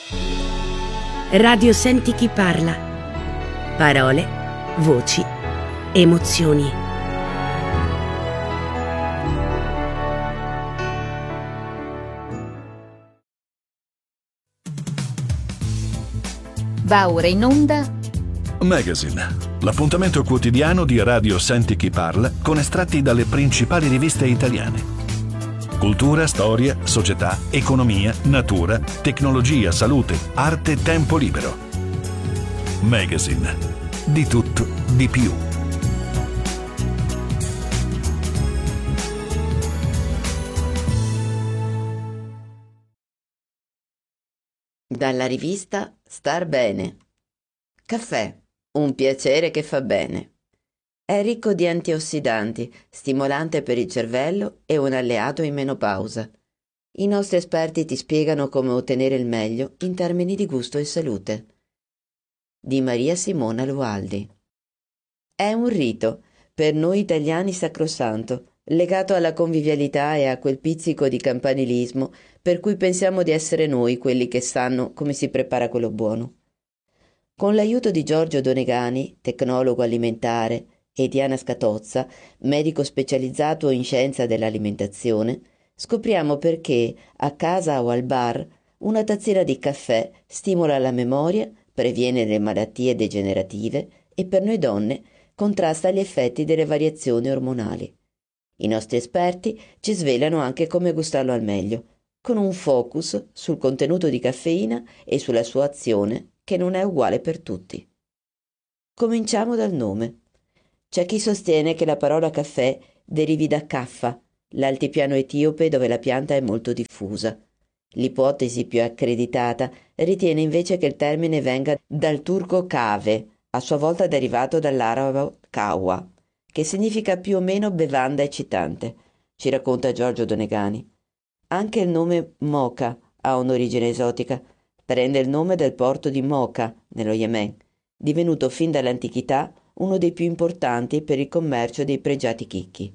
Radio Senti chi parla. Parole, voci, emozioni. Va ora in onda Magazine, l'appuntamento quotidiano di Radio Senti chi parla con estratti dalle principali riviste italiane. Cultura, storia, società, economia, natura, tecnologia, salute, arte, tempo libero. Magazine, di tutto, di più. Dalla rivista Star Bene. Caffè, un piacere che fa bene. È ricco di antiossidanti, stimolante per il cervello e un alleato in menopausa. I nostri esperti ti spiegano come ottenere il meglio in termini di gusto e salute. Di Maria Simona Lualdi. È un rito, per noi italiani sacrosanto, legato alla convivialità e a quel pizzico di campanilismo per cui pensiamo di essere noi quelli che sanno come si prepara quello buono. Con l'aiuto di Giorgio Donegani, tecnologo alimentare, e Diana Scatozza, medico specializzato in scienza dell'alimentazione, scopriamo perché, a casa o al bar, una tazzina di caffè stimola la memoria, previene le malattie degenerative e per noi donne contrasta gli effetti delle variazioni ormonali. I nostri esperti ci svelano anche come gustarlo al meglio, con un focus sul contenuto di caffeina e sulla sua azione che non è uguale per tutti. Cominciamo dal nome. C'è chi sostiene che la parola caffè derivi da Kaffa, l'altipiano etiope dove la pianta è molto diffusa. L'ipotesi più accreditata ritiene invece che il termine venga dal turco kave, a sua volta derivato dall'arabo kawa, che significa più o meno bevanda eccitante, ci racconta Giorgio Donegani. Anche il nome Mocha ha un'origine esotica, prende il nome del porto di Mocha, nello Yemen, divenuto fin dall'antichità uno dei più importanti per il commercio dei pregiati chicchi.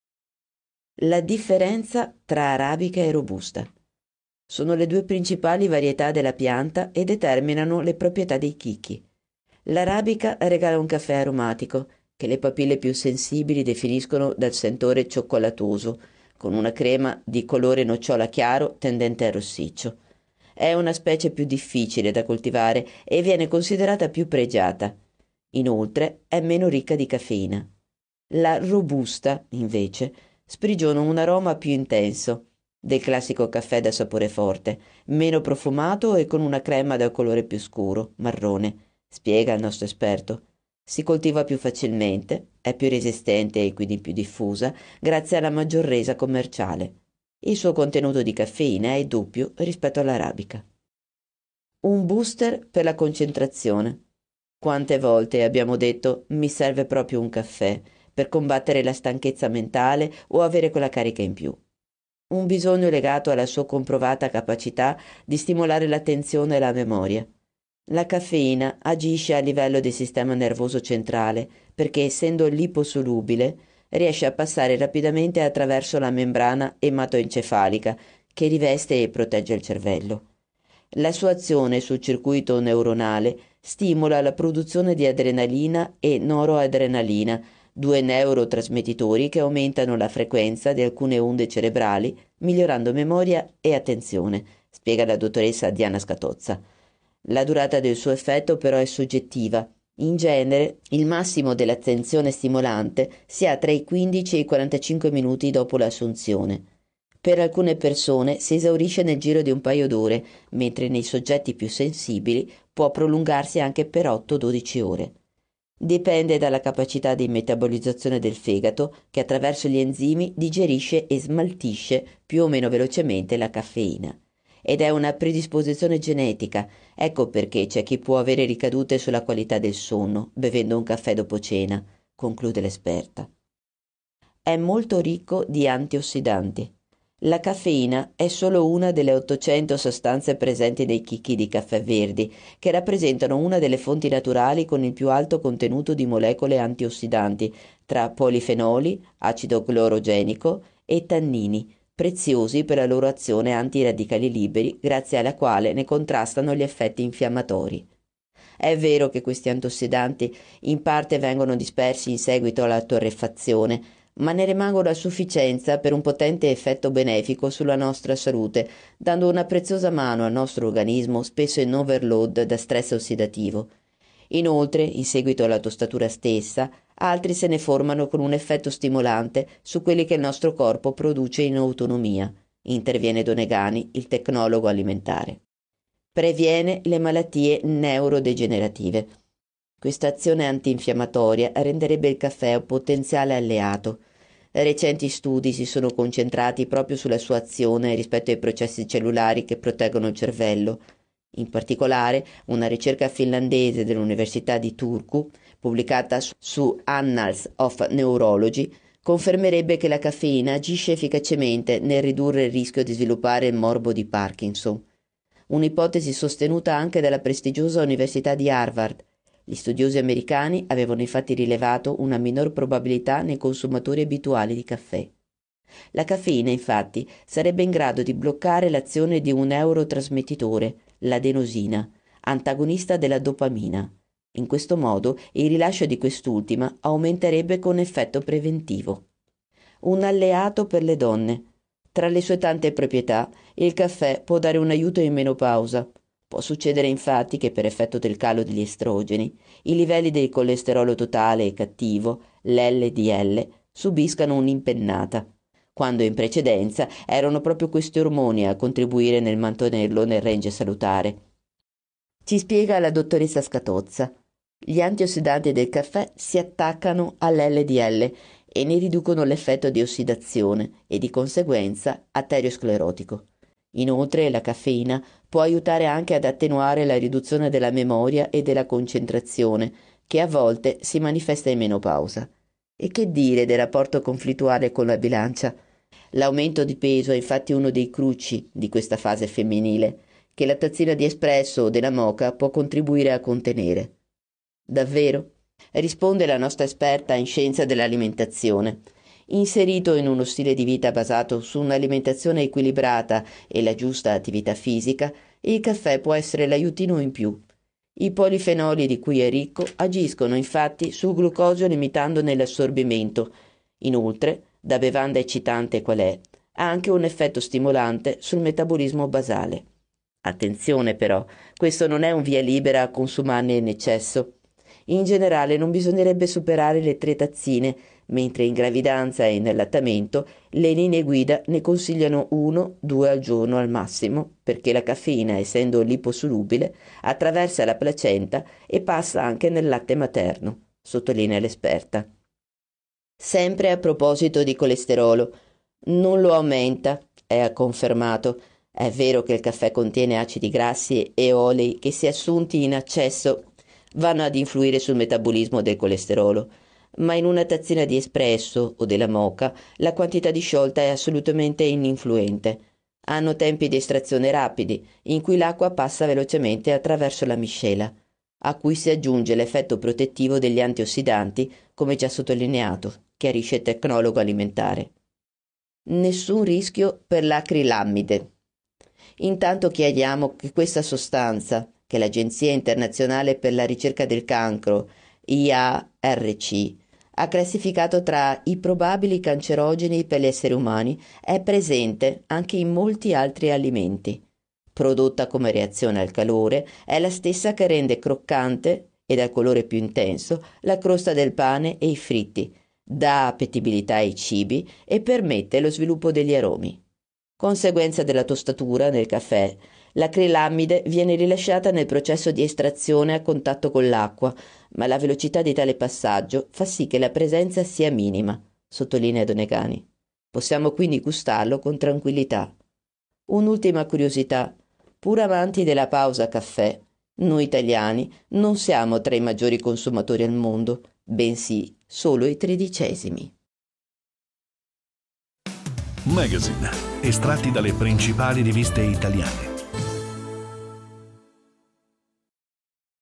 La differenza tra arabica e robusta. Sono le due principali varietà della pianta e determinano le proprietà dei chicchi. L'arabica regala un caffè aromatico, che le papille più sensibili definiscono dal sentore cioccolatoso, con una crema di colore nocciola chiaro tendente al rossiccio. È una specie più difficile da coltivare e viene considerata più pregiata. Inoltre è meno ricca di caffeina. La robusta, invece, sprigiona un aroma più intenso, del classico caffè da sapore forte, meno profumato e con una crema dal colore più scuro, marrone, spiega il nostro esperto. Si coltiva più facilmente, è più resistente e quindi più diffusa, grazie alla maggior resa commerciale. Il suo contenuto di caffeina è doppio rispetto all'arabica. Un booster per la concentrazione. Quante volte abbiamo detto mi serve proprio un caffè per combattere la stanchezza mentale o avere quella carica in più. Un bisogno legato alla sua comprovata capacità di stimolare l'attenzione e la memoria. La caffeina agisce a livello del sistema nervoso centrale perché, essendo liposolubile, riesce a passare rapidamente attraverso la membrana ematoencefalica che riveste e protegge il cervello. La sua azione sul circuito neuronale stimola la produzione di adrenalina e noroadrenalina, due neurotrasmettitori che aumentano la frequenza di alcune onde cerebrali, migliorando memoria e attenzione, spiega la dottoressa Diana Scatozza. La durata del suo effetto però è soggettiva. In genere, il massimo dell'attenzione stimolante si ha tra i 15 e i 45 minuti dopo l'assunzione. Per alcune persone si esaurisce nel giro di un paio d'ore, mentre nei soggetti più sensibili può prolungarsi anche per 8-12 ore. Dipende dalla capacità di metabolizzazione del fegato, che attraverso gli enzimi digerisce e smaltisce più o meno velocemente la caffeina. Ed è una predisposizione genetica, ecco perché c'è chi può avere ricadute sulla qualità del sonno bevendo un caffè dopo cena, conclude l'esperta. È molto ricco di antiossidanti. La caffeina è solo una delle 800 sostanze presenti nei chicchi di caffè verdi, che rappresentano una delle fonti naturali con il più alto contenuto di molecole antiossidanti, tra polifenoli, acido clorogenico e tannini, preziosi per la loro azione antiradicali liberi, grazie alla quale ne contrastano gli effetti infiammatori. È vero che questi antiossidanti in parte vengono dispersi in seguito alla torrefazione, ma ne rimangono a sufficienza per un potente effetto benefico sulla nostra salute, dando una preziosa mano al nostro organismo, spesso in overload da stress ossidativo. Inoltre, in seguito alla tostatura stessa, altri se ne formano con un effetto stimolante su quelli che il nostro corpo produce in autonomia. Interviene Donegani, il tecnologo alimentare. Previene le malattie neurodegenerative. Questa azione antinfiammatoria renderebbe il caffè un potenziale alleato. Recenti studi si sono concentrati proprio sulla sua azione rispetto ai processi cellulari che proteggono il cervello. In particolare, una ricerca finlandese dell'Università di Turku, pubblicata su Annals of Neurology, confermerebbe che la caffeina agisce efficacemente nel ridurre il rischio di sviluppare il morbo di Parkinson. Un'ipotesi sostenuta anche dalla prestigiosa Università di Harvard. Gli studiosi americani avevano infatti rilevato una minor probabilità nei consumatori abituali di caffè. La caffeina, infatti, sarebbe in grado di bloccare l'azione di un neurotrasmettitore, l'adenosina, antagonista della dopamina. In questo modo il rilascio di quest'ultima aumenterebbe con effetto preventivo. Un alleato per le donne. Tra le sue tante proprietà, il caffè può dare un aiuto in menopausa. Può succedere infatti che per effetto del calo degli estrogeni, i livelli del colesterolo totale e cattivo, l'LDL, subiscano un'impennata, quando in precedenza erano proprio questi ormoni a contribuire nel mantenerlo nel range salutare. Ci spiega la dottoressa Scatozza. Gli antiossidanti del caffè si attaccano all'LDL e ne riducono l'effetto di ossidazione e di conseguenza aterosclerotico. Inoltre la caffeina può aiutare anche ad attenuare la riduzione della memoria e della concentrazione, che a volte si manifesta in menopausa. E che dire del rapporto conflittuale con la bilancia? L'aumento di peso è infatti uno dei cruci di questa fase femminile, che la tazzina di espresso o della moka può contribuire a contenere. Davvero? Risponde la nostra esperta in scienza dell'alimentazione. Inserito in uno stile di vita basato su un'alimentazione equilibrata e la giusta attività fisica, il caffè può essere l'aiutino in più. I polifenoli di cui è ricco agiscono infatti sul glucosio limitandone l'assorbimento. Inoltre, da bevanda eccitante qual è, ha anche un effetto stimolante sul metabolismo basale. Attenzione però, questo non è un via libera a consumarne in eccesso. In generale non bisognerebbe superare le 3 tazzine, mentre in gravidanza e in allattamento le linee guida ne consigliano 1-2 al giorno al massimo, perché la caffeina, essendo liposolubile, attraversa la placenta e passa anche nel latte materno, sottolinea l'esperta. Sempre a proposito di colesterolo, non lo aumenta, è confermato. È vero che il caffè contiene acidi grassi e olei che, se assunti in eccesso, vanno ad influire sul metabolismo del colesterolo, ma in una tazzina di espresso o della moka la quantità di sciolta è assolutamente ininfluente. Hanno tempi di estrazione rapidi, in cui l'acqua passa velocemente attraverso la miscela, a cui si aggiunge l'effetto protettivo degli antiossidanti, come già sottolineato, chiarisce il tecnologo alimentare. Nessun rischio per l'acrilammide. Intanto chiediamo che questa sostanza, che l'Agenzia Internazionale per la Ricerca del Cancro, IARC, ha classificato tra i probabili cancerogeni per gli esseri umani, è presente anche in molti altri alimenti. Prodotta come reazione al calore, è la stessa che rende croccante e dal colore più intenso la crosta del pane e i fritti, dà appetibilità ai cibi e permette lo sviluppo degli aromi. Conseguenza della tostatura nel caffè, l'acrilammide viene rilasciata nel processo di estrazione a contatto con l'acqua, ma la velocità di tale passaggio fa sì che la presenza sia minima, sottolinea Donegani. Possiamo quindi gustarlo con tranquillità. Un'ultima curiosità: pur amanti della pausa caffè, noi italiani non siamo tra i maggiori consumatori al mondo, bensì solo i 13esimi. Magazine, estratti dalle principali riviste italiane.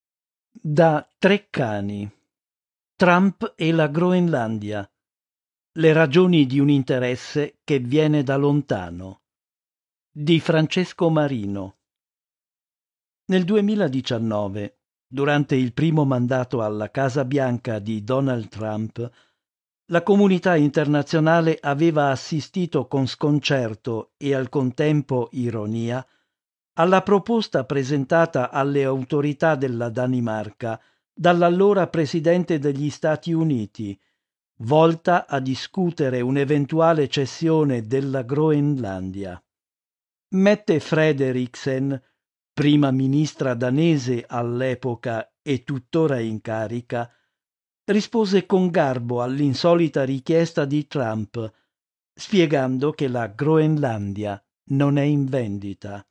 Da Treccani. Trump e la Groenlandia. Le ragioni di un interesse che viene da lontano, di Francesco Marino. Nel 2019, durante il primo mandato alla Casa Bianca di Donald Trump, la comunità internazionale aveva assistito con sconcerto e al contempo ironia alla proposta presentata alle autorità della Danimarca dall'allora presidente degli Stati Uniti, volta a discutere un'eventuale cessione della Groenlandia. Mette Frederiksen, prima ministra danese all'epoca e tuttora in carica, rispose con garbo all'insolita richiesta di Trump, spiegando che la Groenlandia non è in vendita.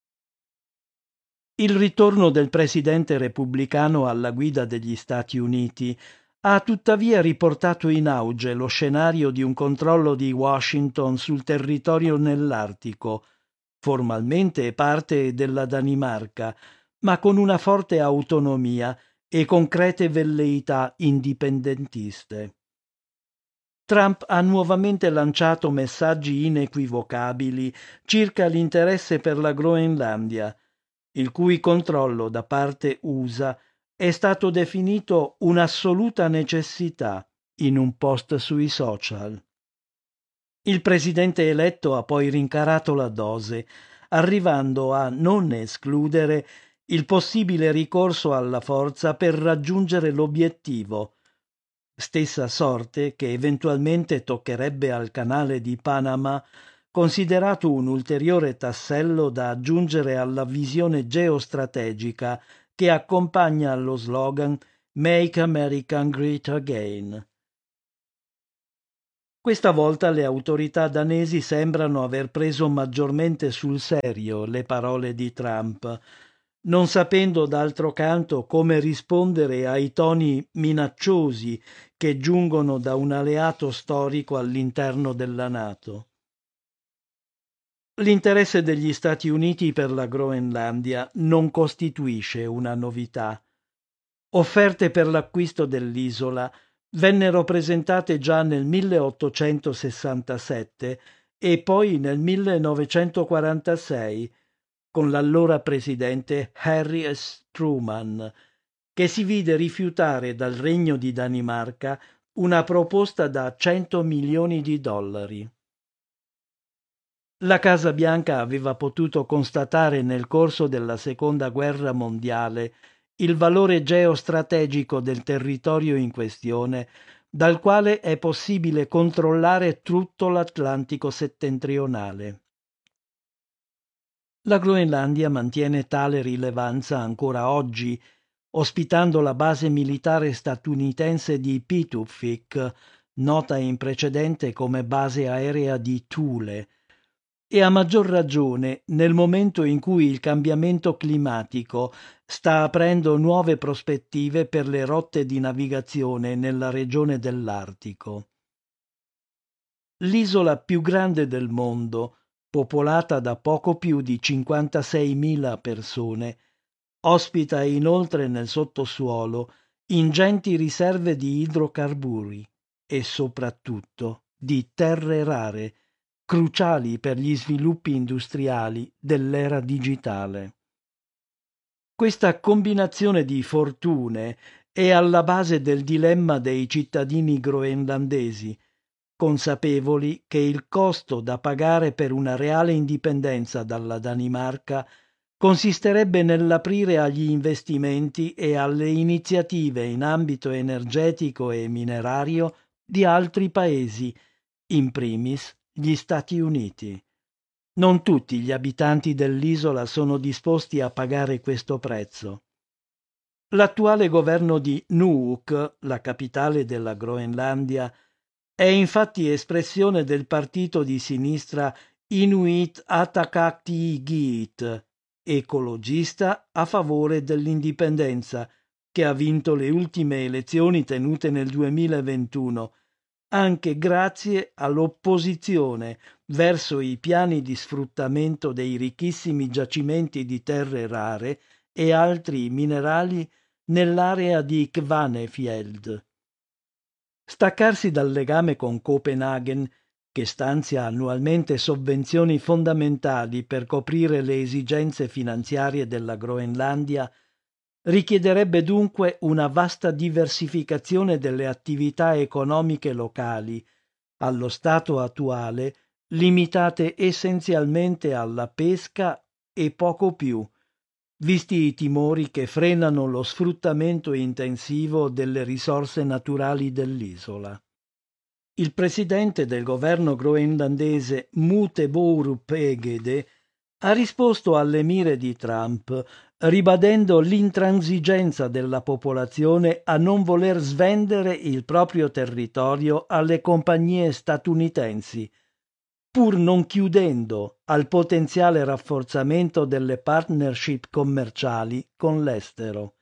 Il ritorno del presidente repubblicano alla guida degli Stati Uniti ha tuttavia riportato in auge lo scenario di un controllo di Washington sul territorio nell'Artico, formalmente parte della Danimarca, ma con una forte autonomia e concrete velleità indipendentiste. Trump ha nuovamente lanciato messaggi inequivocabili circa l'interesse per la Groenlandia, il cui controllo da parte USA è stato definito un'assoluta necessità in un post sui social. Il presidente eletto ha poi rincarato la dose, arrivando a non escludere il possibile ricorso alla forza per raggiungere l'obiettivo, stessa sorte che eventualmente toccherebbe al canale di Panama, considerato un ulteriore tassello da aggiungere alla visione geostrategica che accompagna lo slogan Make America Great Again. Questa volta le autorità danesi sembrano aver preso maggiormente sul serio le parole di Trump, non sapendo d'altro canto come rispondere ai toni minacciosi che giungono da un alleato storico all'interno della NATO. L'interesse degli Stati Uniti per la Groenlandia non costituisce una novità. Offerte per l'acquisto dell'isola vennero presentate già nel 1867 e poi nel 1946 con l'allora presidente Harry S. Truman, che si vide rifiutare dal Regno di Danimarca una proposta da $100 milioni. La Casa Bianca aveva potuto constatare nel corso della Seconda Guerra Mondiale il valore geostrategico del territorio in questione, dal quale è possibile controllare tutto l'Atlantico settentrionale. La Groenlandia mantiene tale rilevanza ancora oggi, ospitando la base militare statunitense di Pituffik, nota in precedente come base aerea di Thule, e a maggior ragione nel momento in cui il cambiamento climatico sta aprendo nuove prospettive per le rotte di navigazione nella regione dell'Artico. L'isola più grande del mondo, popolata da poco più di 56.000 persone, ospita inoltre nel sottosuolo ingenti riserve di idrocarburi e soprattutto di terre rare, cruciali per gli sviluppi industriali dell'era digitale. Questa combinazione di fortune è alla base del dilemma dei cittadini groenlandesi, consapevoli che il costo da pagare per una reale indipendenza dalla Danimarca consisterebbe nell'aprire agli investimenti e alle iniziative in ambito energetico e minerario di altri paesi, in primis gli Stati Uniti. Non tutti gli abitanti dell'isola sono disposti a pagare questo prezzo. L'attuale governo di Nuuk, la capitale della Groenlandia, è infatti espressione del partito di sinistra Inuit Ataqatigiit, ecologista a favore dell'indipendenza, che ha vinto le ultime elezioni tenute nel 2021, anche grazie all'opposizione verso i piani di sfruttamento dei ricchissimi giacimenti di terre rare e altri minerali nell'area di Kvanefjeld. staccarsi dal legame con Copenaghen, che stanzia annualmente sovvenzioni fondamentali per coprire le esigenze finanziarie della Groenlandia, richiederebbe dunque una vasta diversificazione delle attività economiche locali, allo stato attuale limitate essenzialmente alla pesca e poco più, visti i timori che frenano lo sfruttamento intensivo delle risorse naturali dell'isola. Il presidente del governo groenlandese Munteborup Egede ha risposto alle mire di Trump, ribadendo l'intransigenza della popolazione a non voler svendere il proprio territorio alle compagnie statunitensi, pur non chiudendo al potenziale rafforzamento delle partnership commerciali con l'estero.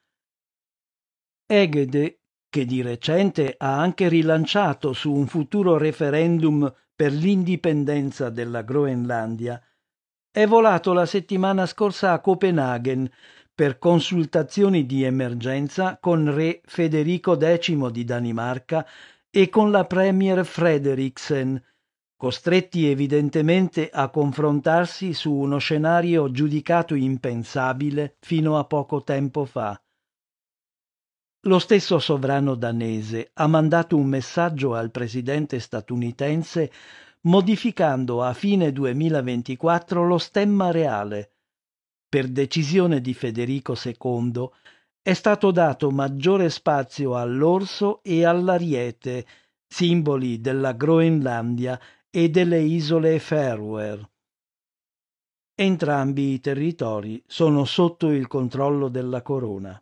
Egede, che di recente ha anche rilanciato su un futuro referendum per l'indipendenza della Groenlandia, è volato la settimana scorsa a Copenaghen per consultazioni di emergenza con re Federico X di Danimarca e con la premier Frederiksen, costretti evidentemente a confrontarsi su uno scenario giudicato impensabile fino a poco tempo fa. Lo stesso sovrano danese ha mandato un messaggio al presidente statunitense modificando a fine 2024 lo stemma reale. Per decisione di Federico II è stato dato maggiore spazio all'orso e all'ariete, simboli della Groenlandia e delle isole Faroe. Entrambi i territori sono sotto il controllo della corona.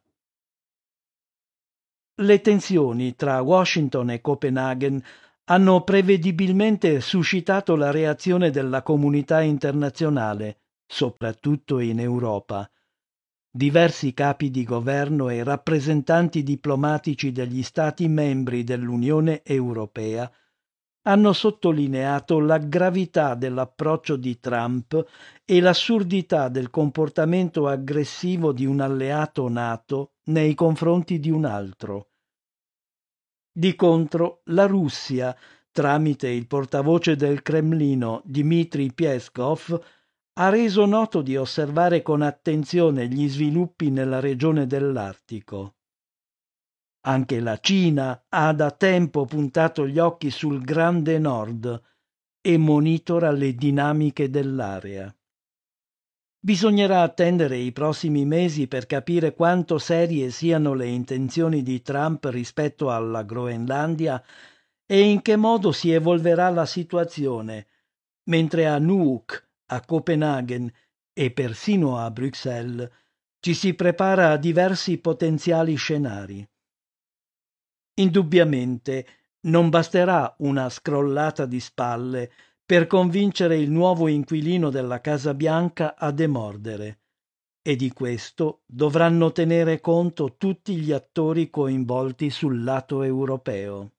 Le tensioni tra Washington e Copenaghen hanno prevedibilmente suscitato la reazione della comunità internazionale, soprattutto in Europa. Diversi capi di governo e rappresentanti diplomatici degli Stati membri dell'Unione Europea hanno sottolineato la gravità dell'approccio di Trump e l'assurdità del comportamento aggressivo di un alleato NATO nei confronti di un altro. Di contro, la Russia, tramite il portavoce del Cremlino Dmitry Peskov, ha reso noto di osservare con attenzione gli sviluppi nella regione dell'Artico. Anche la Cina ha da tempo puntato gli occhi sul Grande Nord e monitora le dinamiche dell'area. Bisognerà attendere i prossimi mesi per capire quanto serie siano le intenzioni di Trump rispetto alla Groenlandia e in che modo si evolverà la situazione, mentre a Nuuk, a Copenaghen e persino a Bruxelles ci si prepara a diversi potenziali scenari. Indubbiamente non basterà una scrollata di spalle per convincere il nuovo inquilino della Casa Bianca a demordere, e di questo dovranno tenere conto tutti gli attori coinvolti sul lato europeo.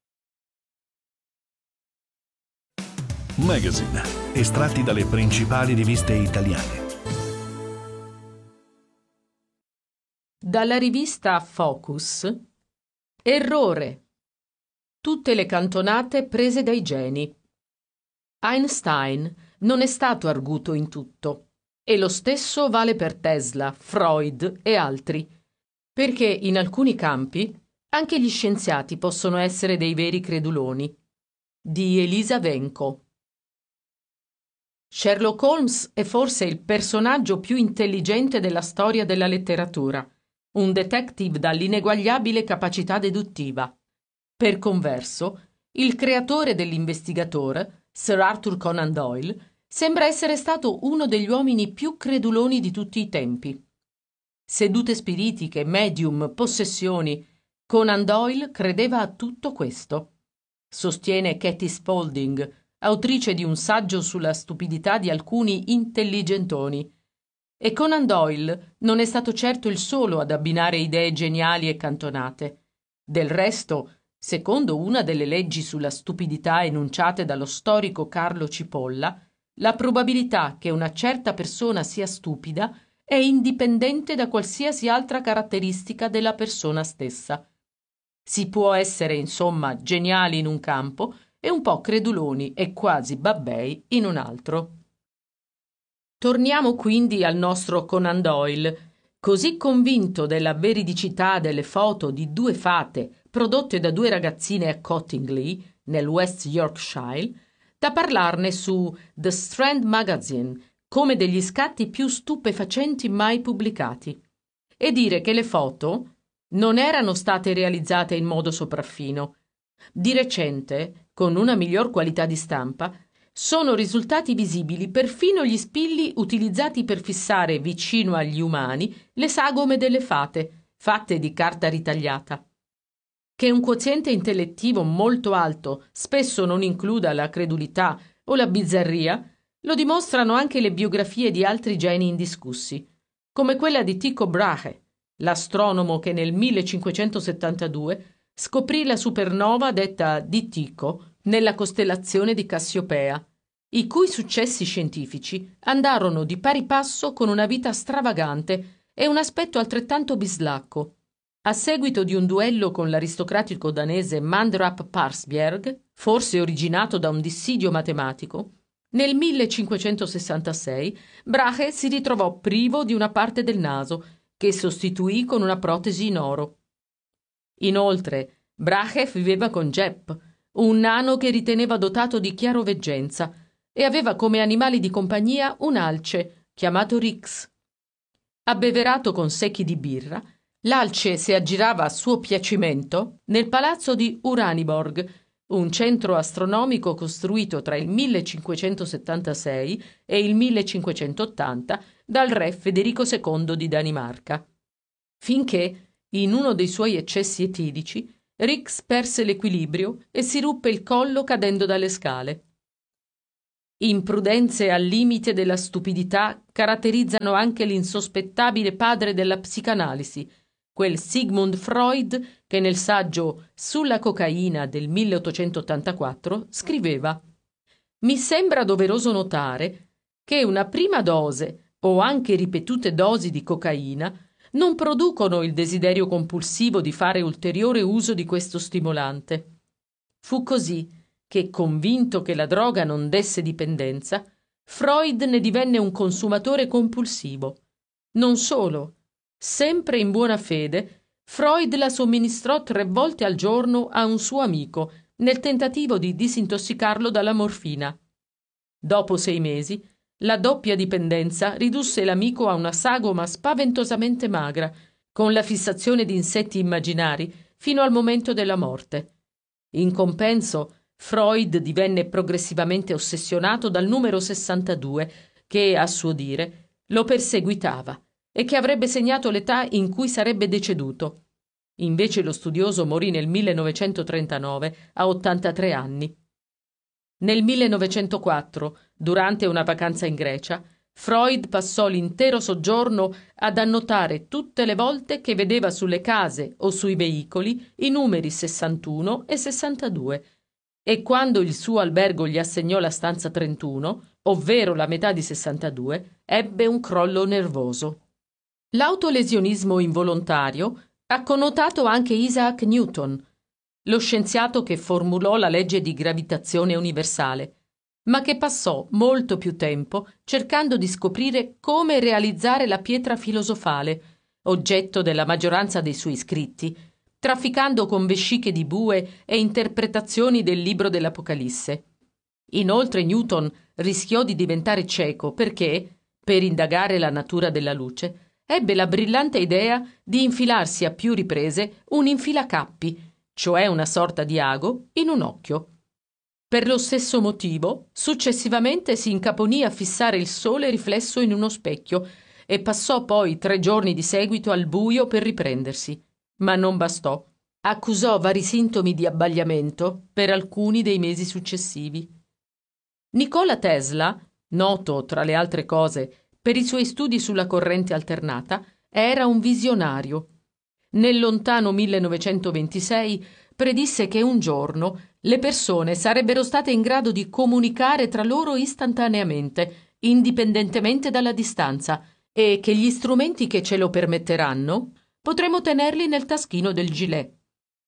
Magazine, estratti dalle principali riviste italiane. Dalla rivista Focus. Errore. Tutte le cantonate prese dai geni. Einstein non è stato arguto in tutto, e lo stesso vale per Tesla, Freud e altri, perché in alcuni campi anche gli scienziati possono essere dei veri creduloni. Di Elisa Venco. Sherlock Holmes è forse il personaggio più intelligente della storia della letteratura, un detective dall'ineguagliabile capacità deduttiva. Per converso, il creatore dell'investigatore, Sir Arthur Conan Doyle, sembra essere stato uno degli uomini più creduloni di tutti i tempi. Sedute spiritiche, medium, possessioni, Conan Doyle credeva a tutto questo. Sostiene Katie Spaulding, autrice di un saggio sulla stupidità di alcuni intelligentoni. E Conan Doyle non è stato certo il solo ad abbinare idee geniali e cantonate. Del resto, secondo una delle leggi sulla stupidità enunciate dallo storico Carlo Cipolla, la probabilità che una certa persona sia stupida è indipendente da qualsiasi altra caratteristica della persona stessa. Si può essere, insomma, geniali in un campo e un po' creduloni e quasi babbei in un altro. Torniamo quindi al nostro Conan Doyle, così convinto della veridicità delle foto di due fate prodotte da due ragazzine a Cottingley, nel West Yorkshire, da parlarne su The Strand Magazine come degli scatti più stupefacenti mai pubblicati, e dire che le foto non erano state realizzate in modo sopraffino. Di recente, con una miglior qualità di stampa, sono risultati visibili perfino gli spilli utilizzati per fissare vicino agli umani le sagome delle fate, fatte di carta ritagliata. Che un quoziente intellettivo molto alto spesso non includa la credulità o la bizzarria, lo dimostrano anche le biografie di altri geni indiscussi, come quella di Tycho Brahe, l'astronomo che nel 1572 scoprì la supernova detta di Tycho nella costellazione di Cassiopea, i cui successi scientifici andarono di pari passo con una vita stravagante e un aspetto altrettanto bislacco. A seguito di un duello con l'aristocratico danese Mandrap Parsberg, forse originato da un dissidio matematico, nel 1566 Brahe si ritrovò privo di una parte del naso, che sostituì con una protesi in oro. Inoltre, Brahe viveva con Jep, un nano che riteneva dotato di chiaroveggenza, e aveva come animali di compagnia un alce, chiamato Rix. Abbeverato con secchi di birra, l'alce si aggirava a suo piacimento nel palazzo di Uraniborg, un centro astronomico costruito tra il 1576 e il 1580 dal re Federico II di Danimarca. Finché, in uno dei suoi eccessi etilici, Rix perse l'equilibrio e si ruppe il collo cadendo dalle scale. Imprudenze al limite della stupidità caratterizzano anche l'insospettabile padre della psicanalisi, quel Sigmund Freud che nel saggio Sulla cocaina del 1884 scriveva: «Mi sembra doveroso notare che una prima dose o anche ripetute dosi di cocaina non producono il desiderio compulsivo di fare ulteriore uso di questo stimolante». Fu così che, convinto che la droga non desse dipendenza, Freud ne divenne un consumatore compulsivo. Non solo, sempre in buona fede, Freud la somministrò 3 volte al giorno a un suo amico, nel tentativo di disintossicarlo dalla morfina. Dopo 6 mesi, la doppia dipendenza ridusse l'amico a una sagoma spaventosamente magra, con la fissazione di insetti immaginari fino al momento della morte. In compenso, Freud divenne progressivamente ossessionato dal numero 62, che, a suo dire, lo perseguitava e che avrebbe segnato l'età in cui sarebbe deceduto. Invece lo studioso morì nel 1939 a 83 anni. Nel 1904, durante una vacanza in Grecia, Freud passò l'intero soggiorno ad annotare tutte le volte che vedeva sulle case o sui veicoli i numeri 61 e 62, e quando il suo albergo gli assegnò la stanza 31, ovvero la metà di 62, ebbe un crollo nervoso. L'autolesionismo involontario ha connotato anche Isaac Newton, lo scienziato che formulò la legge di gravitazione universale, ma che passò molto più tempo cercando di scoprire come realizzare la pietra filosofale, oggetto della maggioranza dei suoi scritti, trafficando con vesciche di bue e interpretazioni del libro dell'Apocalisse. Inoltre Newton rischiò di diventare cieco perché, per indagare la natura della luce, ebbe la brillante idea di infilarsi a più riprese un infilacappi, cioè una sorta di ago, in un occhio. Per lo stesso motivo, successivamente si incaponì a fissare il sole riflesso in uno specchio e passò poi 3 giorni di seguito al buio per riprendersi. Ma non bastò. Accusò vari sintomi di abbagliamento per alcuni dei mesi successivi. Nikola Tesla, noto, tra le altre cose, per i suoi studi sulla corrente alternata, era un visionario. Nel lontano 1926 predisse che un giorno le persone sarebbero state in grado di comunicare tra loro istantaneamente, indipendentemente dalla distanza, e che gli strumenti che ce lo permetteranno potremo tenerli nel taschino del gilet.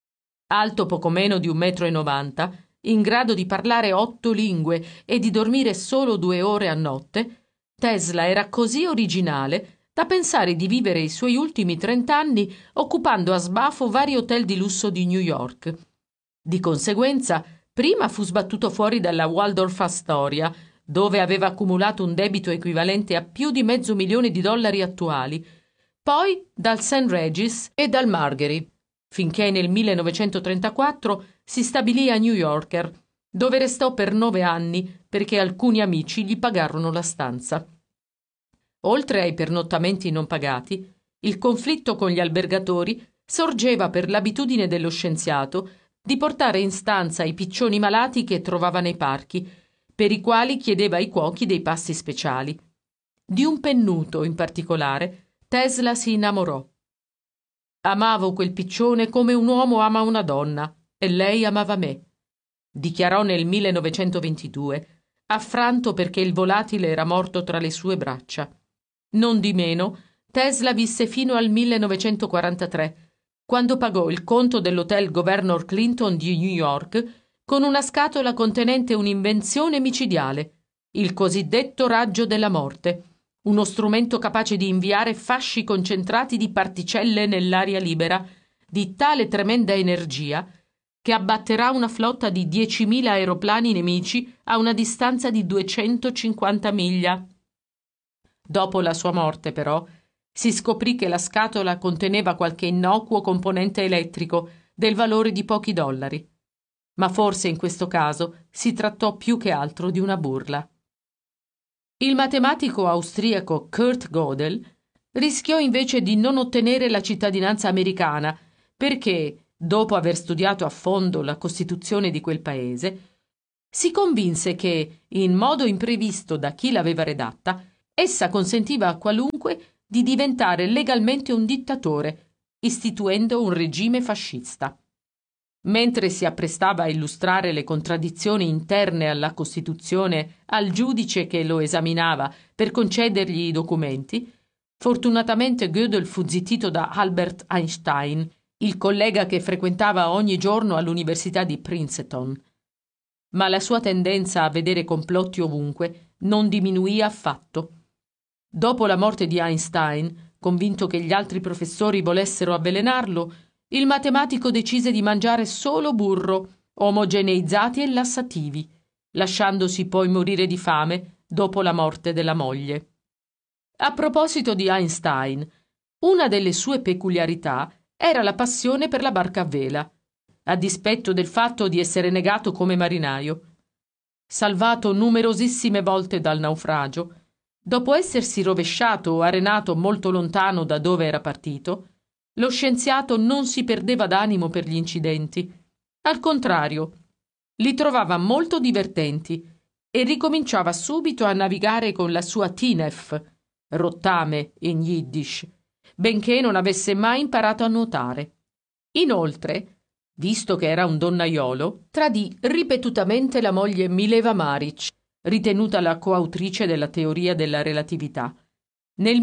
Alto poco meno di 1,90 m, in grado di parlare 8 lingue e di dormire solo 2 ore a notte, Tesla era così originale da pensare di vivere i suoi ultimi 30 anni occupando a sbafo vari hotel di lusso di New York. Di conseguenza, prima fu sbattuto fuori dalla Waldorf Astoria, dove aveva accumulato un debito equivalente a più di $500,000 attuali, poi dal St. Regis e dal Margery, finché nel 1934 si stabilì a New Yorker, dove restò per 9 anni perché alcuni amici gli pagarono la stanza. Oltre ai pernottamenti non pagati, il conflitto con gli albergatori sorgeva per l'abitudine dello scienziato di portare in stanza i piccioni malati che trovava nei parchi, per i quali chiedeva ai cuochi dei pasti speciali. Di un pennuto, in particolare, Tesla si innamorò. «Amavo quel piccione come un uomo ama una donna, e lei amava me», dichiarò nel 1922, affranto perché il volatile era morto tra le sue braccia. Non di meno, Tesla visse fino al 1943, quando pagò il conto dell'hotel Governor Clinton di New York con una scatola contenente un'invenzione micidiale, il cosiddetto raggio della morte, uno strumento capace di inviare fasci concentrati di particelle nell'aria libera di tale tremenda energia che abbatterà una flotta di 10.000 aeroplani nemici a una distanza di 250 miglia. Dopo la sua morte, però, si scoprì che la scatola conteneva qualche innocuo componente elettrico del valore di pochi dollari. Ma forse in questo caso si trattò più che altro di una burla. Il matematico austriaco Kurt Gödel rischiò invece di non ottenere la cittadinanza americana perché, dopo aver studiato a fondo la Costituzione di quel paese, si convinse che, in modo imprevisto da chi l'aveva redatta, essa consentiva a qualunque di diventare legalmente un dittatore, istituendo un regime fascista. Mentre si apprestava a illustrare le contraddizioni interne alla Costituzione al giudice che lo esaminava per concedergli i documenti, fortunatamente Gödel fu zittito da Albert Einstein, il collega che frequentava ogni giorno all'Università di Princeton. Ma la sua tendenza a vedere complotti ovunque non diminuì affatto. Dopo la morte di Einstein, convinto che gli altri professori volessero avvelenarlo, il matematico decise di mangiare solo burro, omogeneizzati e lassativi, lasciandosi poi morire di fame dopo la morte della moglie. A proposito di Einstein, una delle sue peculiarità era la passione per la barca a vela, a dispetto del fatto di essere negato come marinaio. Salvato numerosissime volte dal naufragio, dopo essersi rovesciato o arenato molto lontano da dove era partito, lo scienziato non si perdeva d'animo per gli incidenti. Al contrario, li trovava molto divertenti e ricominciava subito a navigare con la sua Tinef, rottame in Yiddish, benché non avesse mai imparato a nuotare. Inoltre, visto che era un donnaiolo, tradì ripetutamente la moglie Mileva Maric, ritenuta la coautrice della teoria della relatività. Nel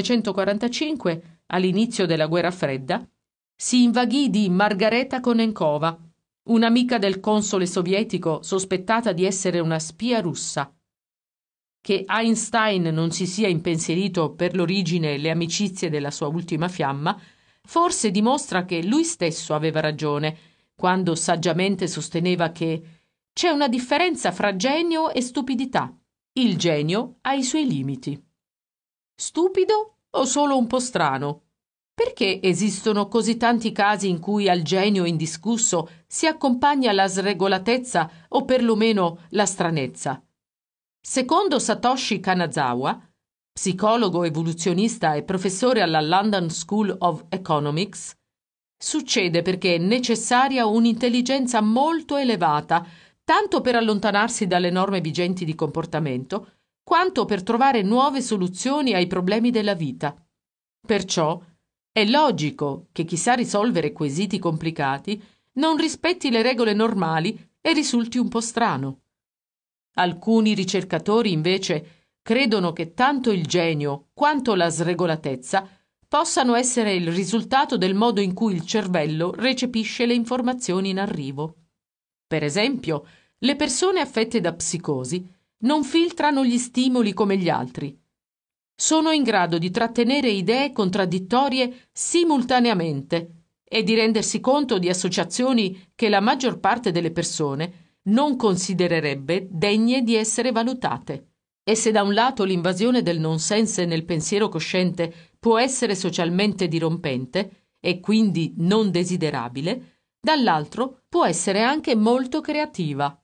1945, all'inizio della Guerra Fredda, si invaghì di Margareta Konenkova, un'amica del console sovietico sospettata di essere una spia russa. Che Einstein non si sia impensierito per l'origine e le amicizie della sua ultima fiamma, forse dimostra che lui stesso aveva ragione quando saggiamente sosteneva che c'è una differenza fra genio e stupidità. Il genio ha i suoi limiti. Stupido o solo un po' strano? Perché esistono così tanti casi in cui al genio indiscusso si accompagna la sregolatezza o perlomeno la stranezza? Secondo Satoshi Kanazawa, psicologo evoluzionista e professore alla London School of Economics, succede perché è necessaria un'intelligenza molto elevata, tanto per allontanarsi dalle norme vigenti di comportamento, quanto per trovare nuove soluzioni ai problemi della vita. Perciò è logico che chi sa risolvere quesiti complicati non rispetti le regole normali e risulti un po' strano. Alcuni ricercatori, invece, credono che tanto il genio quanto la sregolatezza possano essere il risultato del modo in cui il cervello recepisce le informazioni in arrivo. Per esempio, le persone affette da psicosi non filtrano gli stimoli come gli altri. Sono in grado di trattenere idee contraddittorie simultaneamente e di rendersi conto di associazioni che la maggior parte delle persone non considererebbe degne di essere valutate. E se da un lato l'invasione del nonsense nel pensiero cosciente può essere socialmente dirompente e quindi non desiderabile, dall'altro può essere anche molto creativa.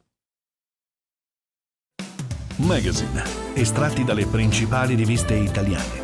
Magazine, estratti dalle principali riviste italiane.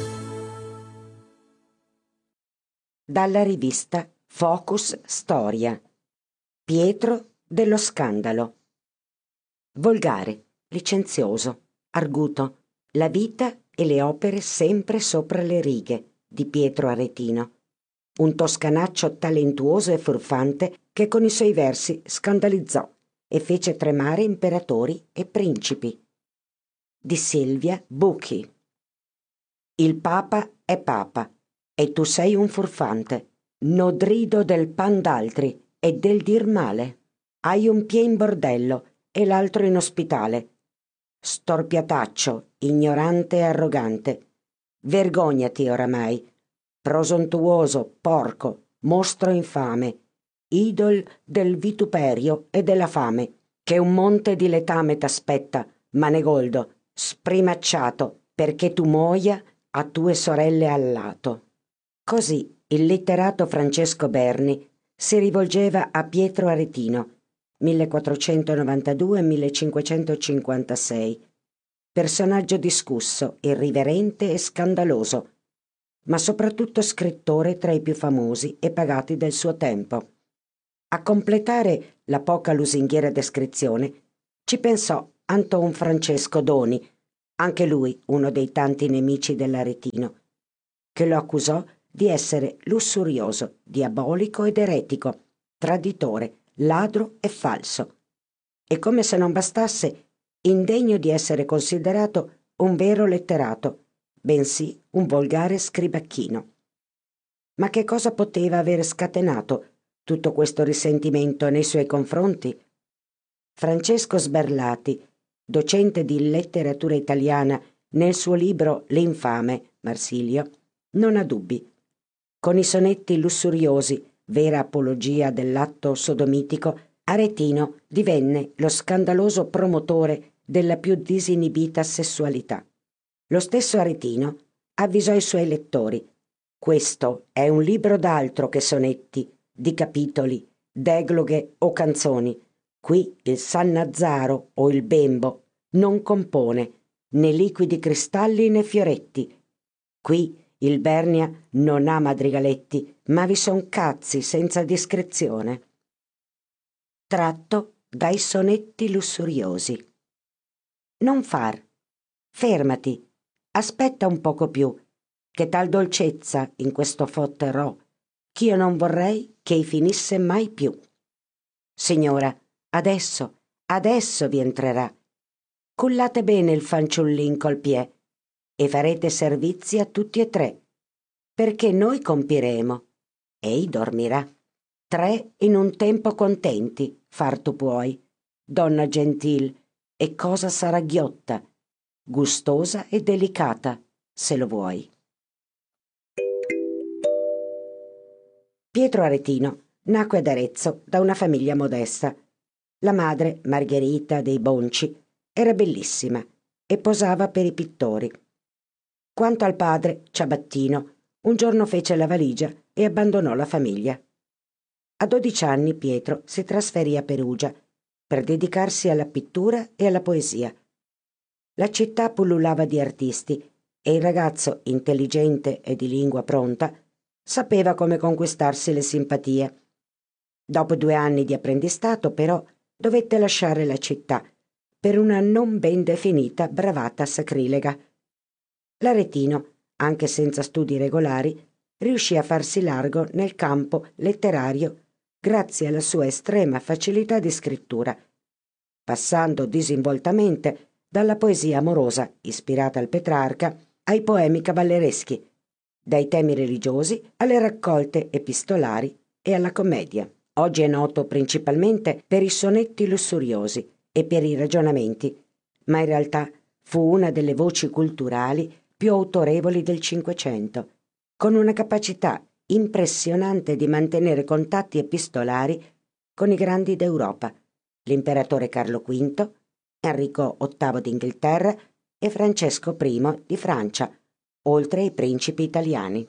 Dalla rivista Focus Storia. Pietro dello Scandalo. Volgare, licenzioso, arguto, la vita e le opere sempre sopra le righe di Pietro Aretino, un toscanaccio talentuoso e furfante che con i suoi versi scandalizzò e fece tremare imperatori e principi. Di Silvia Bucchi. Il Papa è Papa e tu sei un furfante, nodrido del pan d'altri e del dir male. Hai un piè in bordello e l'altro in ospitale. Storpiataccio, ignorante e arrogante. Vergognati oramai, prosontuoso, porco, mostro infame, idol del vituperio e della fame, che un monte di letame t'aspetta, manegoldo, sprimacciato, perché tu muoia a tue sorelle al lato. Così il letterato Francesco Berni si rivolgeva a Pietro Aretino, 1492-1556, personaggio discusso, irriverente e scandaloso, ma soprattutto scrittore tra i più famosi e pagati del suo tempo. A completare la poca lusinghiera descrizione ci pensò Anton Francesco Doni, anche lui uno dei tanti nemici dell'Aretino, che lo accusò di essere lussurioso, diabolico ed eretico, traditore, ladro e falso, e come se non bastasse, indegno di essere considerato un vero letterato, bensì un volgare scribacchino. Ma che cosa poteva aver scatenato tutto questo risentimento nei suoi confronti? Francesco Sberlati, docente di letteratura italiana, nel suo libro L'infame, Marsilio, non ha dubbi. Con i sonetti lussuriosi, vera apologia dell'atto sodomitico, Aretino divenne lo scandaloso promotore della più disinibita sessualità. Lo stesso Aretino avvisò i suoi lettori: questo è un libro d'altro che sonetti, di capitoli, d'egloghe o canzoni. Qui il Sannazzaro o il bembo non compone né liquidi cristalli né fioretti. Qui il Bernia non ha madrigaletti, ma vi son cazzi senza discrezione. Tratto dai sonetti lussuriosi. Non far. Fermati. Aspetta un poco più, che tal dolcezza in questo fotterò, ch'io non vorrei che finisse mai più. Signora, adesso vi entrerà. Cullate bene il fanciullin col piè e farete servizi a tutti e tre, perché noi compiremo. Ei dormirà. 3 in un tempo contenti, far tu puoi, donna gentil, e cosa sarà ghiotta, gustosa e delicata, se lo vuoi. Pietro Aretino nacque ad Arezzo da una famiglia modesta. La madre, Margherita dei Bonci, era bellissima e posava per i pittori. Quanto al padre, Ciabattino, un giorno fece la valigia e abbandonò la famiglia. A 12 anni Pietro si trasferì a Perugia per dedicarsi alla pittura e alla poesia. La città pullulava di artisti e il ragazzo, intelligente e di lingua pronta, sapeva come conquistarsi le simpatie. Dopo 2 anni di apprendistato, però, dovette lasciare la città per una non ben definita bravata sacrilega. L'Aretino, anche senza studi regolari, riuscì a farsi largo nel campo letterario grazie alla sua estrema facilità di scrittura, passando disinvoltamente dalla poesia amorosa ispirata al Petrarca ai poemi cavallereschi, dai temi religiosi alle raccolte epistolari e alla commedia. Oggi è noto principalmente per i sonetti lussuriosi e per i ragionamenti, ma in realtà fu una delle voci culturali più autorevoli del Cinquecento, con una capacità impressionante di mantenere contatti epistolari con i grandi d'Europa, l'imperatore Carlo V, Enrico VIII d'Inghilterra e Francesco I di Francia, oltre ai principi italiani.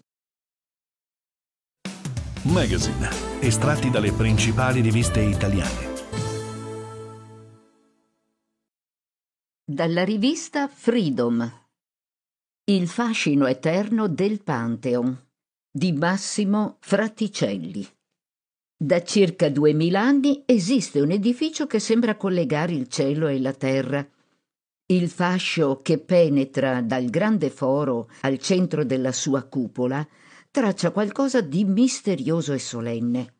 Magazine, estratti dalle principali riviste italiane. Dalla rivista Freedom. Il fascino eterno del Pantheon di Massimo Fratticelli. Da circa 2000 anni esiste un edificio che sembra collegare il cielo e la terra. Il fascio che penetra dal grande foro al centro della sua cupola traccia qualcosa di misterioso e solenne.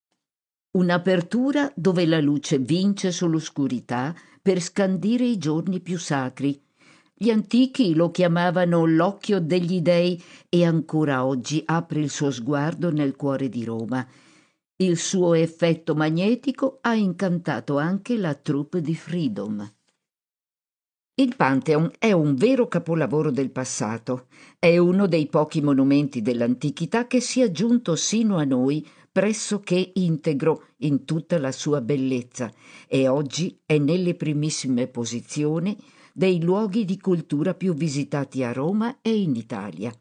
Un'apertura dove la luce vince sull'oscurità per scandire i giorni più sacri. Gli antichi lo chiamavano l'occhio degli dei e ancora oggi apre il suo sguardo nel cuore di Roma. Il suo effetto magnetico ha incantato anche la troupe di Freedom. Il Pantheon è un vero capolavoro del passato. È uno dei pochi monumenti dell'antichità che sia giunto sino a noi pressoché integro in tutta la sua bellezza e oggi è nelle primissime posizioni dei luoghi di cultura più visitati a Roma e in Italia.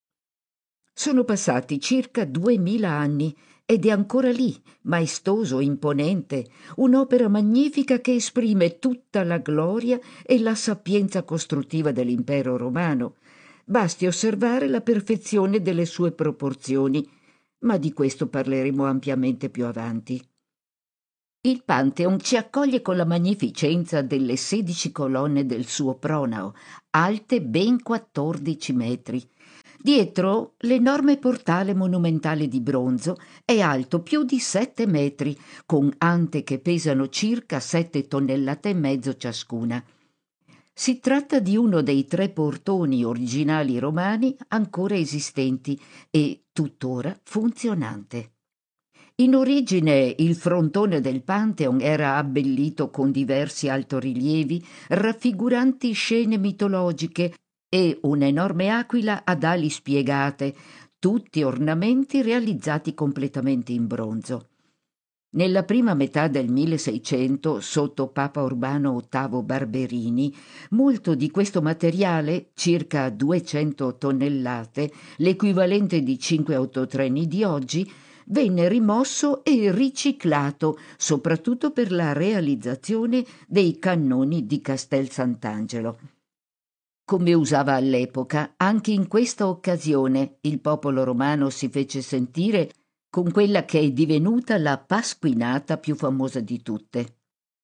Sono passati circa 2000 anni ed è ancora lì, maestoso, imponente, un'opera magnifica che esprime tutta la gloria e la sapienza costruttiva dell'impero romano. Basti osservare la perfezione delle sue proporzioni, ma di questo parleremo ampiamente più avanti. Il Pantheon ci accoglie con la magnificenza delle 16 colonne del suo pronao, alte ben 14 metri. Dietro l'enorme portale monumentale di bronzo è alto più di 7 metri, con ante che pesano circa 7 tonnellate e mezzo ciascuna. Si tratta di uno dei 3 portoni originali romani ancora esistenti e tuttora funzionante. In origine il frontone del Pantheon era abbellito con diversi altorilievi raffiguranti scene mitologiche e un'enorme aquila ad ali spiegate, tutti ornamenti realizzati completamente in bronzo. Nella prima metà del 1600, sotto Papa Urbano VIII Barberini, molto di questo materiale, circa 200 tonnellate, l'equivalente di 5 autotreni di oggi, venne rimosso e riciclato, soprattutto per la realizzazione dei cannoni di Castel Sant'Angelo. Come usava all'epoca, anche in questa occasione il popolo romano si fece sentire con quella che è divenuta la pasquinata più famosa di tutte.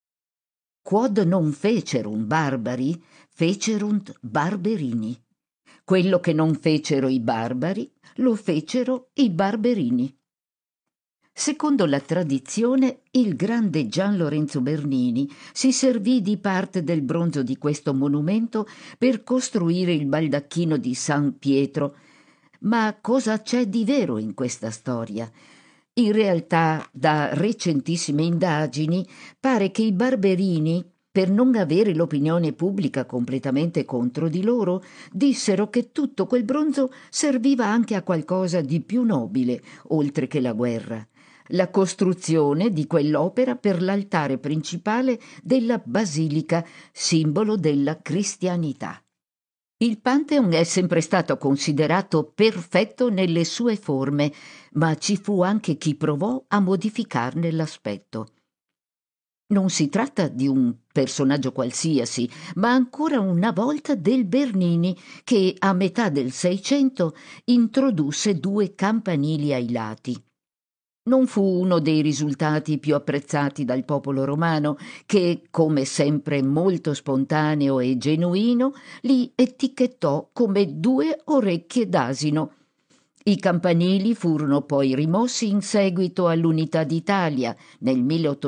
Quod non fecerunt barbari, fecerunt barberini. Quello che non fecero i barbari, lo fecero i barberini. Secondo la tradizione, il grande Gian Lorenzo Bernini si servì di parte del bronzo di questo monumento per costruire il baldacchino di San Pietro. Ma cosa c'è di vero in questa storia? In realtà, da recentissime indagini, pare che i barberini, per non avere l'opinione pubblica completamente contro di loro, dissero che tutto quel bronzo serviva anche a qualcosa di più nobile, oltre che la guerra. La costruzione di quell'opera per l'altare principale della basilica, simbolo della cristianità. Il Pantheon è sempre stato considerato perfetto nelle sue forme, ma ci fu anche chi provò a modificarne l'aspetto. Non si tratta di un personaggio qualsiasi, ma ancora una volta del Bernini, che a metà del Seicento introdusse 2 campanili ai lati. Non fu uno dei risultati più apprezzati dal popolo romano, che, come sempre molto spontaneo e genuino, li etichettò come 2 orecchie d'asino. I campanili furono poi rimossi in seguito all'Unità d'Italia nel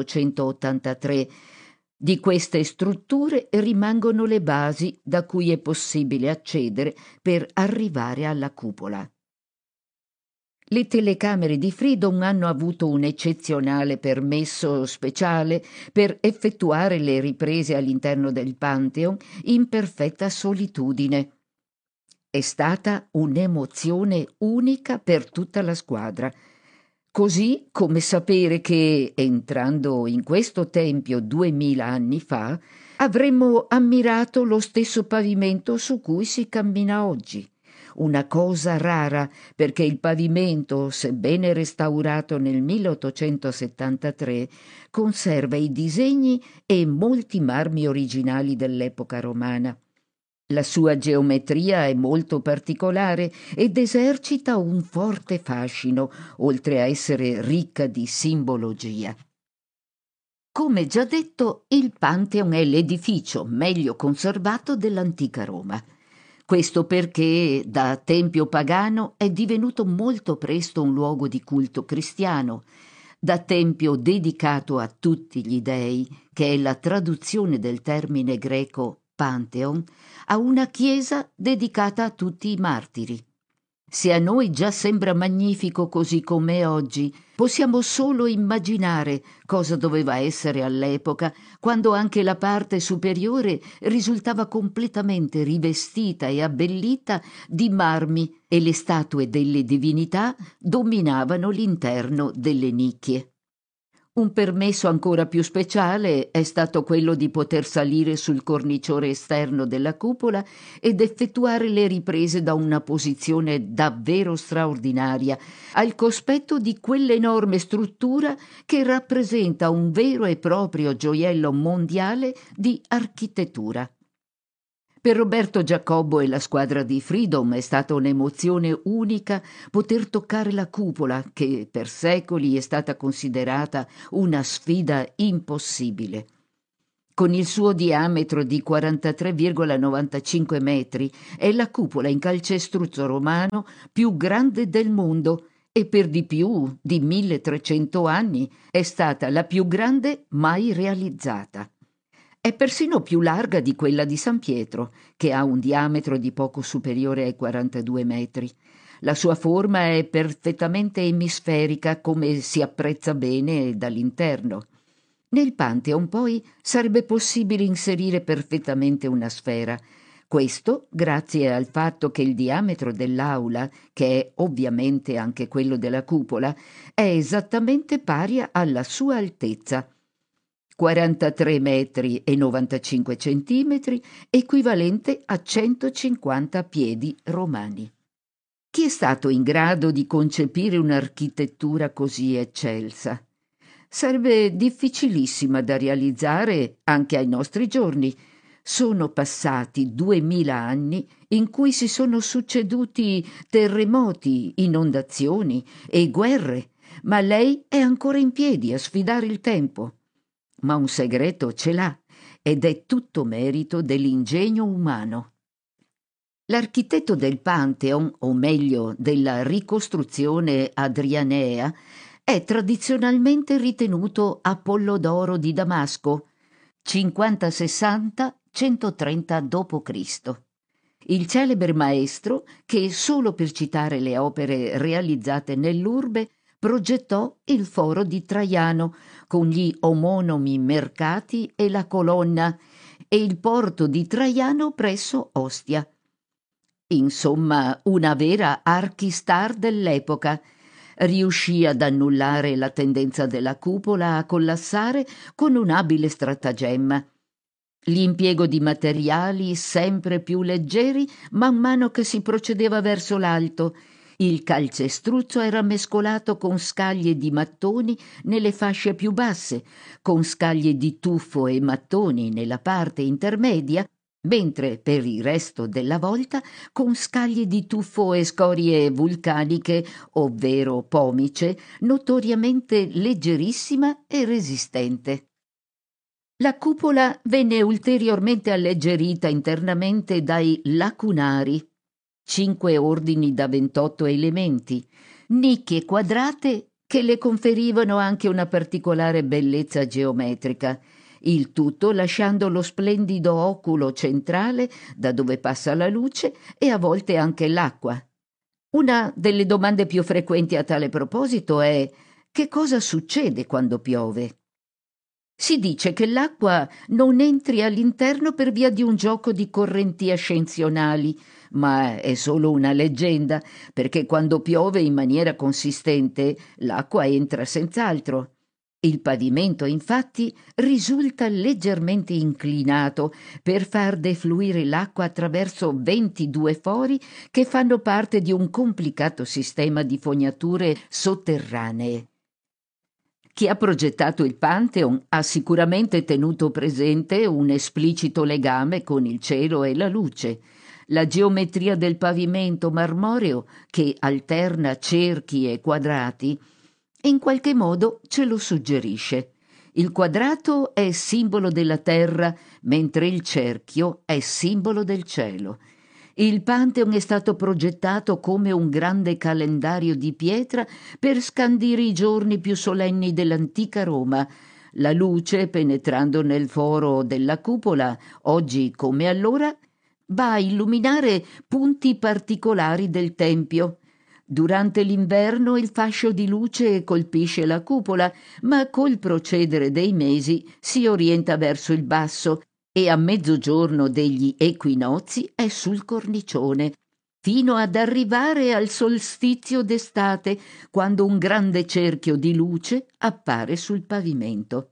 1883. Di queste strutture rimangono le basi da cui è possibile accedere per arrivare alla cupola. Le telecamere di Freedom hanno avuto un eccezionale permesso speciale per effettuare le riprese all'interno del Pantheon in perfetta solitudine. È stata un'emozione unica per tutta la squadra, così come sapere che, entrando in questo tempio 2000 anni fa, avremmo ammirato lo stesso pavimento su cui si cammina oggi. Una cosa rara, perché il pavimento, sebbene restaurato nel 1873, conserva i disegni e molti marmi originali dell'epoca romana. La sua geometria è molto particolare ed esercita un forte fascino, oltre a essere ricca di simbologia. Come già detto, il Pantheon è l'edificio meglio conservato dell'antica Roma. Questo perché da tempio pagano è divenuto molto presto un luogo di culto cristiano, da tempio dedicato a tutti gli dei, che è la traduzione del termine greco Pantheon, a una chiesa dedicata a tutti i martiri. Se a noi già sembra magnifico così com'è oggi, possiamo solo immaginare cosa doveva essere all'epoca, quando anche la parte superiore risultava completamente rivestita e abbellita di marmi e le statue delle divinità dominavano l'interno delle nicchie. Un permesso ancora più speciale è stato quello di poter salire sul cornicione esterno della cupola ed effettuare le riprese da una posizione davvero straordinaria, al cospetto di quell'enorme struttura che rappresenta un vero e proprio gioiello mondiale di architettura. Per Roberto Giacobbo e la squadra di Freedom è stata un'emozione unica poter toccare la cupola, che per secoli è stata considerata una sfida impossibile. Con il suo diametro di 43,95 metri è la cupola in calcestruzzo romano più grande del mondo e per di più di 1300 anni è stata la più grande mai realizzata. È persino più larga di quella di San Pietro, che ha un diametro di poco superiore ai 42 metri. La sua forma è perfettamente emisferica, come si apprezza bene dall'interno. Nel Pantheon, poi, sarebbe possibile inserire perfettamente una sfera. Questo grazie al fatto che il diametro dell'aula, che è ovviamente anche quello della cupola, è esattamente pari alla sua altezza. 43 metri e 95 centimetri, equivalente a 150 piedi romani. Chi è stato in grado di concepire un'architettura così eccelsa? Sarebbe difficilissima da realizzare anche ai nostri giorni. Sono passati 2000 anni in cui si sono succeduti terremoti, inondazioni e guerre, ma lei è ancora in piedi a sfidare il tempo. Ma un segreto ce l'ha ed è tutto merito dell'ingegno umano. L'architetto del Pantheon, o meglio della ricostruzione adrianea, è tradizionalmente ritenuto Apollodoro di Damasco, 50-60-130 d.C. Il celebre maestro che, solo per citare le opere realizzate nell'urbe, progettò il foro di Traiano con gli omonimi mercati e la colonna e il porto di Traiano presso Ostia. Insomma, una vera archistar dell'epoca. Riuscì ad annullare la tendenza della cupola a collassare con un abile stratagemma. L'impiego di materiali sempre più leggeri man mano che si procedeva verso l'alto. Il calcestruzzo era mescolato con scaglie di mattoni nelle fasce più basse, con scaglie di tuffo e mattoni nella parte intermedia, mentre per il resto della volta con scaglie di tuffo e scorie vulcaniche, ovvero pomice, notoriamente leggerissima e resistente. La cupola venne ulteriormente alleggerita internamente dai lacunari, 5 ordini da 28 elementi, nicchie quadrate che le conferivano anche una particolare bellezza geometrica, il tutto lasciando lo splendido oculo centrale da dove passa la luce e a volte anche l'acqua. Una delle domande più frequenti a tale proposito è: che cosa succede quando piove? Si dice che l'acqua non entri all'interno per via di un gioco di correnti ascensionali, ma è solo una leggenda, perché quando piove in maniera consistente l'acqua entra senz'altro. Il pavimento, infatti, risulta leggermente inclinato per far defluire l'acqua attraverso 22 fori che fanno parte di un complicato sistema di fognature sotterranee. Chi ha progettato il Pantheon ha sicuramente tenuto presente un esplicito legame con il cielo e la luce. La geometria del pavimento marmoreo, che alterna cerchi e quadrati, in qualche modo ce lo suggerisce. Il quadrato è simbolo della terra, mentre il cerchio è simbolo del cielo. Il Pantheon è stato progettato come un grande calendario di pietra per scandire i giorni più solenni dell'antica Roma. La luce, penetrando nel foro della cupola, oggi come allora, va a illuminare punti particolari del tempio. Durante l'inverno il fascio di luce colpisce la cupola, ma col procedere dei mesi si orienta verso il basso e a mezzogiorno degli equinozi è sul cornicione, fino ad arrivare al solstizio d'estate, quando un grande cerchio di luce appare sul pavimento.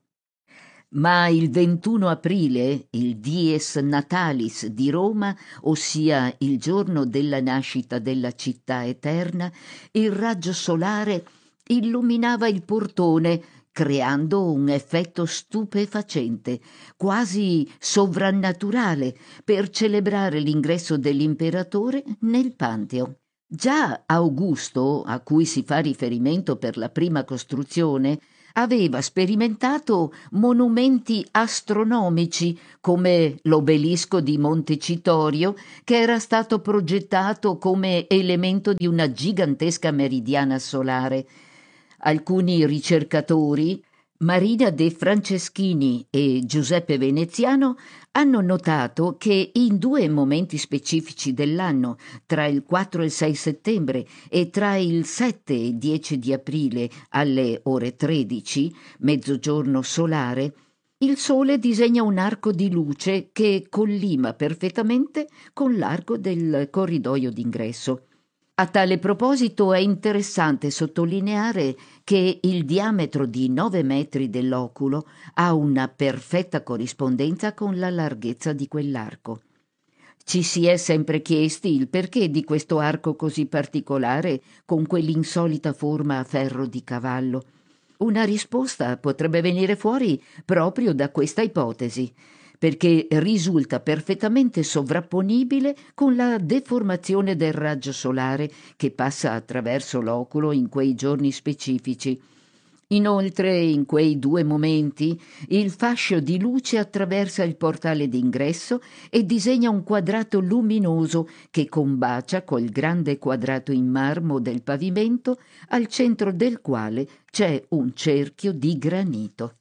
Ma il 21 aprile, il Dies Natalis di Roma, ossia il giorno della nascita della città eterna, il raggio solare illuminava il portone, creando un effetto stupefacente, quasi sovrannaturale, per celebrare l'ingresso dell'imperatore nel Pantheon. Già Augusto, a cui si fa riferimento per la prima costruzione, aveva sperimentato monumenti astronomici come l'obelisco di Montecitorio, che era stato progettato come elemento di una gigantesca meridiana solare. Alcuni ricercatori, Marina De Franceschini e Giuseppe Veneziano, hanno notato che in due momenti specifici dell'anno, tra il 4 e il 6 settembre e tra il 7 e il 10 di aprile alle ore 13, mezzogiorno solare, il Sole disegna un arco di luce che collima perfettamente con l'arco del corridoio d'ingresso. A tale proposito è interessante sottolineare che il diametro di 9 metri dell'oculo ha una perfetta corrispondenza con la larghezza di quell'arco. Ci si è sempre chiesti il perché di questo arco così particolare con quell'insolita forma a ferro di cavallo. Una risposta potrebbe venire fuori proprio da questa ipotesi, perché risulta perfettamente sovrapponibile con la deformazione del raggio solare che passa attraverso l'oculo in quei giorni specifici. Inoltre, in quei due momenti, il fascio di luce attraversa il portale d'ingresso e disegna un quadrato luminoso che combacia col grande quadrato in marmo del pavimento, al centro del quale c'è un cerchio di granito.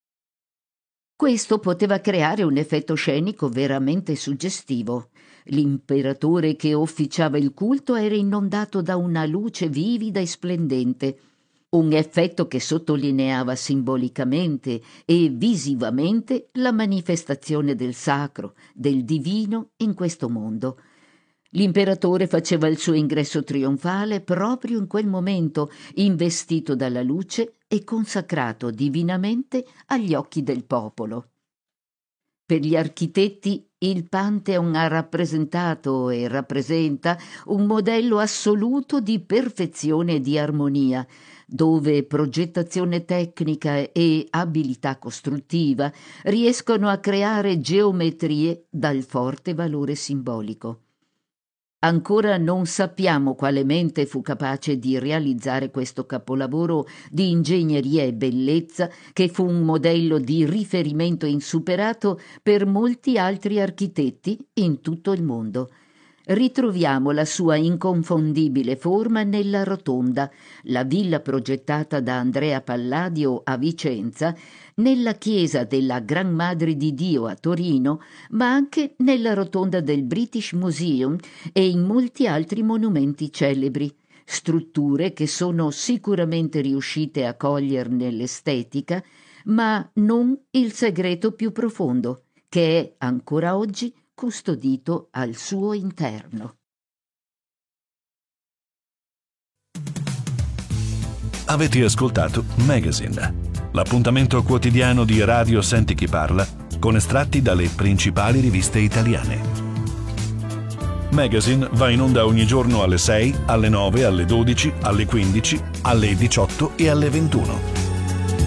Questo poteva creare un effetto scenico veramente suggestivo. L'imperatore che officiava il culto era inondato da una luce vivida e splendente, un effetto che sottolineava simbolicamente e visivamente la manifestazione del sacro, del divino in questo mondo. L'imperatore faceva il suo ingresso trionfale proprio in quel momento, investito dalla luce e consacrato divinamente agli occhi del popolo. Per gli architetti il Pantheon ha rappresentato e rappresenta un modello assoluto di perfezione e di armonia, dove progettazione tecnica e abilità costruttiva riescono a creare geometrie dal forte valore simbolico. Ancora non sappiamo quale mente fu capace di realizzare questo capolavoro di ingegneria e bellezza, che fu un modello di riferimento insuperato per molti altri architetti in tutto il mondo. ritroviamo la sua inconfondibile forma nella Rotonda, la villa progettata da Andrea Palladio a Vicenza, nella chiesa della Gran Madre di Dio a Torino, ma anche nella Rotonda del British Museum e in molti altri monumenti celebri, strutture che sono sicuramente riuscite a coglierne l'estetica, ma non il segreto più profondo, che è ancora oggi custodito al suo interno. Avete ascoltato Magazine, l'appuntamento quotidiano di Radio Senti Chi Parla con estratti dalle principali riviste italiane. Magazine va in onda ogni giorno alle 6, alle 9, alle 12, alle 15, alle 18 e alle 21.